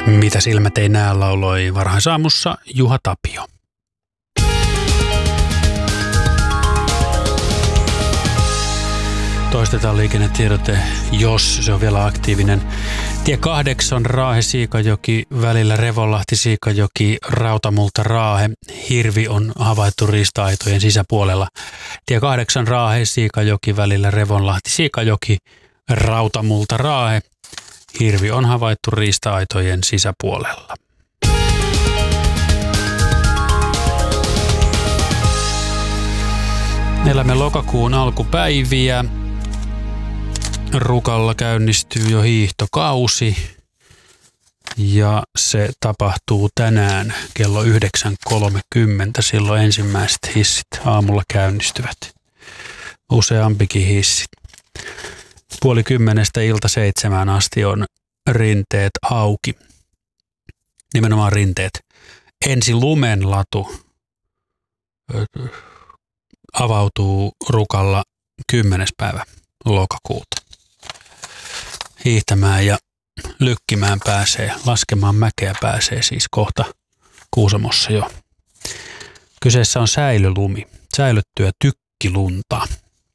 Mitä silmät ei näe, lauloi varhaisaamussa Juha Tapio. Toistetaan liikennetiedote, jos se on vielä aktiivinen. Tie 8 Raahe-Siikajoki välillä Revonlahti-Siikajoki, Rautamulta-Raahe. Hirvi on havaittu riista-aitojen sisäpuolella. Tie 8 Raahe-Siikajoki välillä Revonlahti-Siikajoki, Rautamulta-Raahe. Hirvi on havaittu riista-aitojen sisäpuolella. Elämme lokakuun alkupäiviä. Rukalla käynnistyy jo hiihtokausi ja se tapahtuu tänään kello 9.30. Silloin ensimmäiset hissit aamulla käynnistyvät. Useampikin hissi. 9:30 ilta 7 asti on rinteet auki. Nimenomaan rinteet. Ensi lumenlatu avautuu Rukalla 10. päivä lokakuuta. Hiihtämään ja lykkimään pääsee, laskemaan mäkeä pääsee siis kohta Kuusamossa jo. Kyseessä on säilölumi, säilöttyä tykkilunta.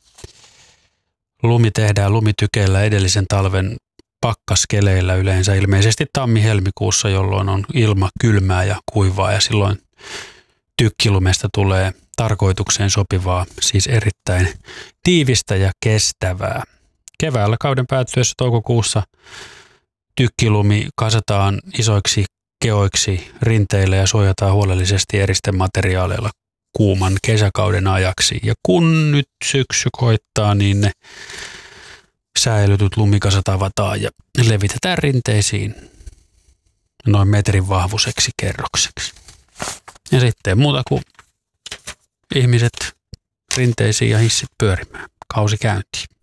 Lumi tehdään lumitykeillä edellisen talven pakkaskeleillä yleensä ilmeisesti tammi-helmikuussa, jolloin on ilma kylmää ja kuivaa ja silloin tykkilumesta tulee tarkoitukseen sopivaa, siis erittäin tiivistä ja kestävää. Keväällä kauden päättyessä toukokuussa tykkilumi kasataan isoiksi keoiksi rinteille ja suojataan huolellisesti eristemateriaaleilla kuuman kesäkauden ajaksi. Ja kun nyt syksy koittaa, niin ne säilytyt lumikasat avataan ja levitetään rinteisiin noin metrin vahvuiseksi kerrokseksi. Ja sitten muuta kuin ihmiset rinteisiin ja hissit pyörimään. Kausi käyntiin.